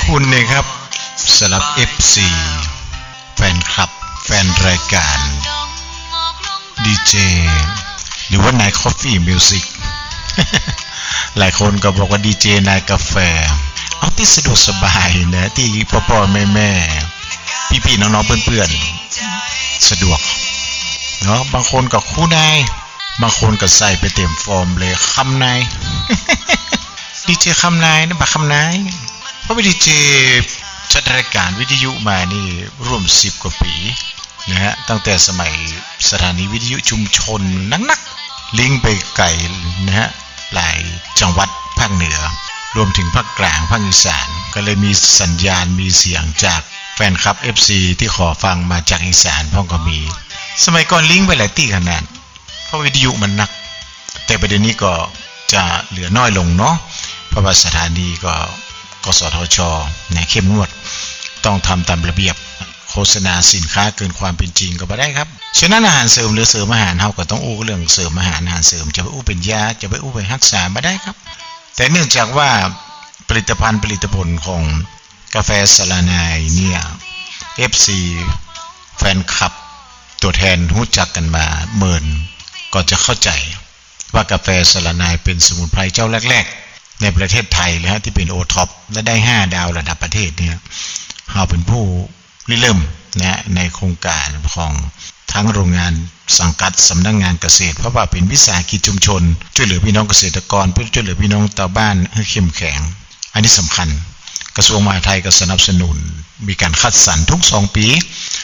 คุณเนี่ยครับสำหรับ FC แฟนคลับแฟนรายการดีเจหรือว่านายคอฟฟี่มิวสิก หลายคนก็บอกว่าดีเจนายกาแฟเอาที่สะดวกสบายนะที่พ่อๆแม่ๆพี่ๆน้องๆเพื่อนๆสะดวกเนาะบางคนก็คู่นายบางคนก็ใส่ไปเต็มฟอร์มเลยคำนาย ดีเจคำนายนะบักคำนายเพราะว่าดีเจจัดรายการวิทยุมานี่ร่วม10กว่าปีนะฮะตั้งแต่สมัยสถานีวิทยุชุมชนนักๆลิงก์ไปไกลนะฮะหลายจังหวัดภาคเหนือรวมถึงภาคกลางภาคอีสานก็เลยมีสัญญาณมีเสียงจากแฟนคลับ FC ที่ขอฟังมาจากอีสานพ่อก็มีสมัยก่อนลิงก์ไปหลายที่ขนาดเพราะวิทยุมันหนักแต่ประเด็นนี้ก็จะเหลือน้อยลงเนาะเพราะว่าสถานีก็กสทช.เนี่ยเข้มงวดต้องทำตามระเบียบโฆษณาสินค้าเกินความเป็นจริงก็บ่ได้ครับฉะนั้นอาหารเสริมหรือเสริมอาหารเฮาก็ต้องอู้เรื่องเสริมอาหารเสริมจะไปอู้เป็นยาจะไปอู้ไปรักษาบ่ได้ครับแต่เนื่องจากว่าผลิตภัณฑ์ผลิตผลของกาแฟสลานายเนี่ย FC แฟนคลับตัวแทนรู้จักกันมาเมินก็จะเข้าใจว่ากาแฟสลานายเป็นสมุนไพรเจ้าแรกๆในประเทศไทยเลยฮะที่เป็นโอท็อปและได้5ดาวระดับประเทศเนี่ยเราเป็นผู้ริเริ่มนะในโครงการของทั้งโรงงานสังกัดสำนักงานเกษตรเพราะว่าเป็นวิสาหกิจชุมชนช่วยเหลือพี่น้องเกษตรกรเพื่อช่วยเหลือพี่น้องชาวบ้านให้เข้มแข็งอันนี้สำคัญกระทรวงมหาดไทยก็สนับสนุนมีการคัดสรรทุก2ปี